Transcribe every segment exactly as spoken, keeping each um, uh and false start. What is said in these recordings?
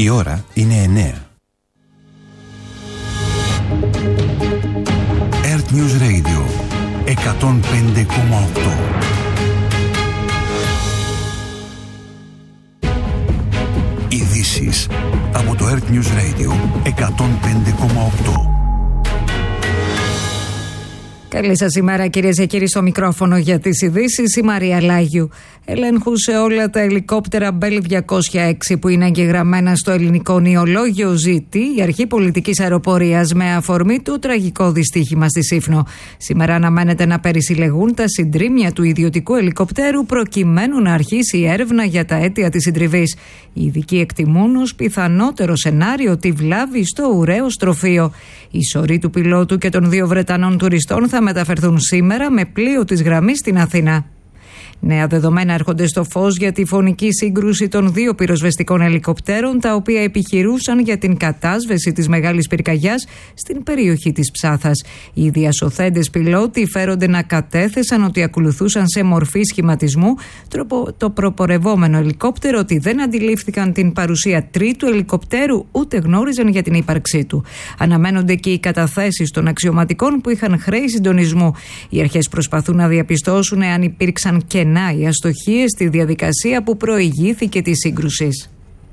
Η ώρα είναι εννέα. Earth News Radio εκατόν πέντε κόμμα οκτώ. Ειδήσεις από το Earth News Radio εκατόν πέντε κόμμα οκτώ. Καλή σας ημέρα, κυρίες και κύριοι, στο μικρόφωνο για τις ειδήσεις η Μαρία Λάγιου. Ελέγχου σε όλα τα ελικόπτερα Μπέλ διακόσια έξι που είναι εγγεγραμμένα στο ελληνικό νεολόγιο ζήτη η αρχή πολιτικής αεροπορίας με αφορμή το τραγικό δυστύχημα στη Σύφνο. Σήμερα αναμένεται να περισυλλεγούν τα συντρίμμια του ιδιωτικού ελικοπτέρου προκειμένου να αρχίσει η έρευνα για τα αίτια της συντριβής. Οι ειδικοί εκτιμούν ως πιθανότερο σενάριο τη βλάβη στο ουραίο στροφείο. Οι σωροί του πιλότου και των δύο Βρετανών τουριστών θα μεταφερθούν σήμερα με πλοίο της γραμμής στην Αθήνα. Νέα δεδομένα έρχονται στο φως για τη φωνική σύγκρουση των δύο πυροσβεστικών ελικοπτέρων, τα οποία επιχειρούσαν για την κατάσβεση της μεγάλης πυρκαγιάς στην περιοχή της Ψάθας. Οι διασωθέντες πιλότοι φέρονται να κατέθεσαν ότι ακολουθούσαν σε μορφή σχηματισμού το προπορευόμενο ελικόπτερο, ότι δεν αντιλήφθηκαν την παρουσία τρίτου ελικοπτέρου ούτε γνώριζαν για την ύπαρξή του. Αναμένονται και οι καταθέσεις των αξιωματικών που είχαν χρέη συντονισμού. Οι αρχές προσπαθούν να διαπιστώσουν εάν υπήρξαν κενά οι αστοχίες στη διαδικασία που προηγήθηκε της σύγκρουσης.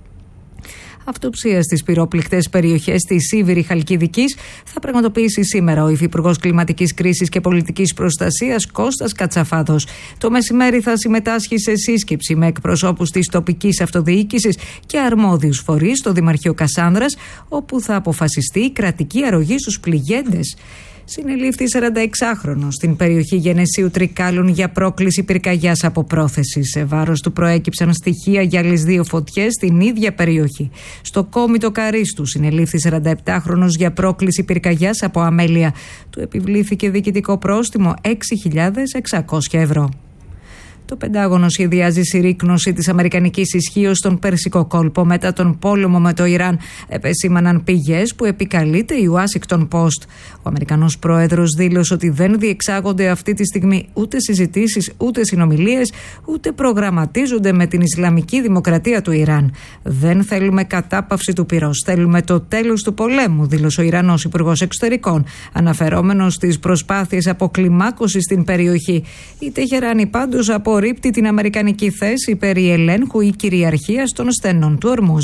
Αυτοψία στις πυρόπληκτες περιοχές της Σίβηρη Χαλκιδικής θα πραγματοποιήσει σήμερα ο Υφυπουργός Κλιματικής Κρίσης και Πολιτικής Προστασίας Κώστας Κατσαφάδος. Το μεσημέρι θα συμμετάσχει σε σύσκεψη με εκπροσώπους της τοπικής αυτοδιοίκησης και αρμόδιους φορείς στο Δημαρχείο Κασάνδρας, όπου θα αποφασιστεί η κρατική αρρωγή στους πληγέντες. Συνελήφθη σαρανταεξάχρονος στην περιοχή Γενεσίου Τρικάλων για πρόκληση πυρκαγιάς από πρόθεση. Σε βάρος του προέκυψαν στοιχεία για άλλες δύο φωτιές στην ίδια περιοχή. Στο Κόμιτο Καρίστου συνελήφθη σαρανταεπτάχρονος για πρόκληση πυρκαγιάς από αμέλεια. Του επιβλήθηκε διοικητικό πρόστιμο έξι χιλιάδες εξακόσια ευρώ. Το Πεντάγωνο σχεδιάζει συρρίκνωση της αμερικανικής ισχύως στον Περσικό κόλπο μετά τον πόλεμο με το Ιράν, επεσήμαναν πηγές που επικαλείται η Washington Post. Ο Αμερικανός πρόεδρος δήλωσε ότι δεν διεξάγονται αυτή τη στιγμή ούτε συζητήσεις, ούτε συνομιλίες, ούτε προγραμματίζονται με την Ισλαμική Δημοκρατία του Ιράν. Δεν θέλουμε κατάπαυση του πυρός, θέλουμε το τέλος του πολέμου, δήλωσε ο Ιρανός Υπουργός Εξωτερικών, αναφερόμενος στις προσπάθειες αποκλιμάκωσης στην περιοχή. Η Τεχεράνη πάντως από απορρίπτει την αμερικανική θέση περί ελέγχου ή κυριαρχίας των στενών του Ορμούζ.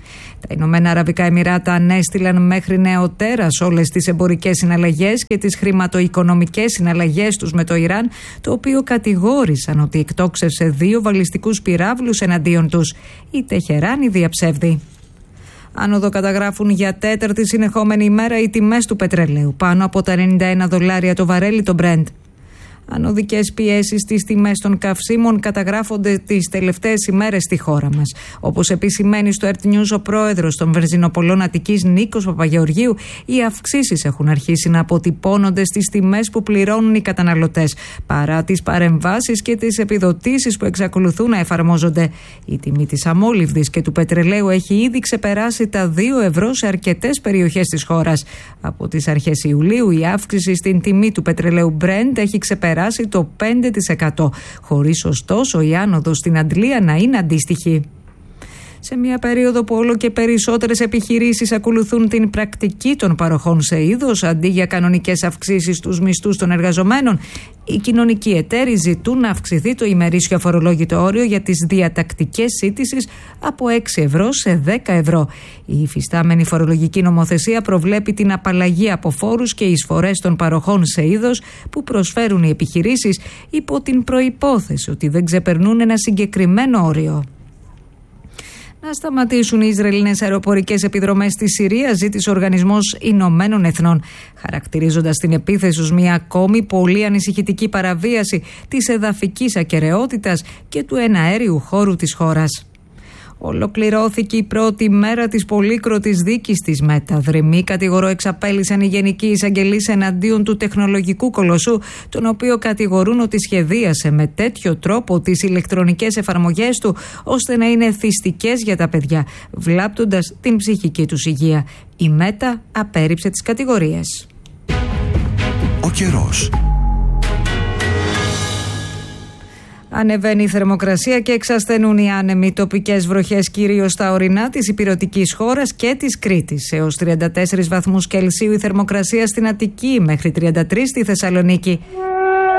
Τα Ηνωμένα Αραβικά Εμιράτα ανέστηλαν μέχρι νεοτέρας όλες τις εμπορικές συναλλαγές και τις χρηματοοικονομικές συναλλαγές τους με το Ιράν, το οποίο κατηγόρησαν ότι εκτόξευσε δύο βαλιστικούς πυράβλους εναντίον τους. Η Τεχεράνη διαψεύδει. Άνοδο καταγράφουν για τέταρτη συνεχόμενη ημέρα οι τιμές του πετρελαίου, πάνω από τα ενενήντα ένα δολάρια το βαρέλι το Brent. Ανωδικές πιέσεις στις τιμές των καυσίμων καταγράφονται τις τελευταίες ημέρες στη χώρα μας. Όπως επισημαίνει στο Earth News ο πρόεδρος των Βερζινοπολών Αττικής Νίκος Παπαγεωργίου, οι αυξήσεις έχουν αρχίσει να αποτυπώνονται στις τιμές που πληρώνουν οι καταναλωτές, παρά τις παρεμβάσεις και τις επιδοτήσεις που εξακολουθούν να εφαρμόζονται. Η τιμή της αμόλυβδης και του πετρελαίου έχει ήδη ξεπεράσει τα δύο ευρώ σε αρκετές περιοχές της χώρας. Από τις αρχές Ιουλίου η αύξηση στην τιμή του πετρελαίου Brent έχει ξεπεράσει το πέντε τοις εκατό, χωρίς ωστόσο η άνοδος στην Αντλία να είναι αντίστοιχη. Σε μια περίοδο που όλο και περισσότερες επιχειρήσεις ακολουθούν την πρακτική των παροχών σε είδος αντί για κανονικές αυξήσεις στους μισθούς των εργαζομένων, οι κοινωνικοί εταίροι ζητούν να αυξηθεί το ημερήσιο αφορολόγητο όριο για τις διατακτικές σύντησης από έξι ευρώ σε δέκα ευρώ. Η υφιστάμενη φορολογική νομοθεσία προβλέπει την απαλλαγή από φόρους και εισφορές των παροχών σε είδος που προσφέρουν οι επιχειρήσεις υπό την προϋπόθεση ότι δεν ξεπερνούν ένα συγκεκριμένο όριο. Να σταματήσουν οι Ισραηλινές αεροπορικές επιδρομές στη Συρία, ζήτησε ο Οργανισμός Ηνωμένων Εθνών, χαρακτηρίζοντας την επίθεση ως μια ακόμη πολύ ανησυχητική παραβίαση της εδαφικής ακεραιότητας και του εναέριου χώρου της χώρας. Ολοκληρώθηκε η πρώτη μέρα της πολύκροτης δίκης της ΜΕΤΑ. Δρυμοί κατηγορώ εξαπέλυσαν οι γενικοί εισαγγελείς εναντίον του τεχνολογικού κολοσσού, τον οποίο κατηγορούν ότι σχεδίασε με τέτοιο τρόπο τις ηλεκτρονικές εφαρμογές του, ώστε να είναι θυστικές για τα παιδιά, βλάπτοντας την ψυχική τους υγεία. Η ΜΕΤΑ απέρριψε τις κατηγορίες. Ο καιρός. Ανεβαίνει η θερμοκρασία και εξασθενούν οι άνεμοι. Τοπικές βροχές κυρίως στα ορεινά της ηπειρωτικής χώρας και της Κρήτης. Έως τριάντα τέσσερις βαθμούς Κελσίου η θερμοκρασία στην Αττική, μέχρι τριάντα τρεις στη Θεσσαλονίκη.